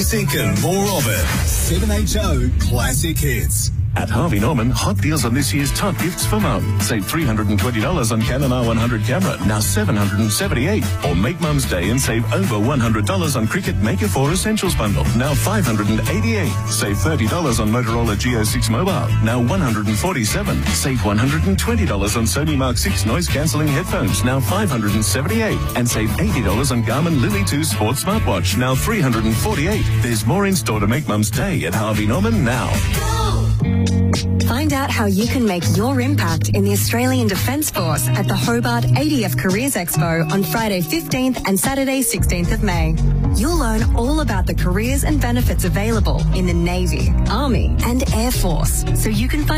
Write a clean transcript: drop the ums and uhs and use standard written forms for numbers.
music and more of it. 7HO Classic Hits. At Harvey Norman, hot deals on this year's top gifts for mum. Save $320 on Canon R100 camera, now $778. Or make Mum's Day and save over $100 on Cricut Maker 4 Essentials bundle, now $588. Save $30 on Motorola Geo6 Mobile, now $147. Save $120 on Sony Mark 6 noise-cancelling headphones, now $578. And save $80 on Garmin Lily 2 Sports Smartwatch, now $348. There's more in store to make Mum's Day at Harvey Norman now. Find out how you can make your impact in the Australian Defence Force at the Hobart 80th Careers Expo on Friday 15th and Saturday 16th of May. You'll learn all about the careers and benefits available in the Navy, Army and Air Force, so you can find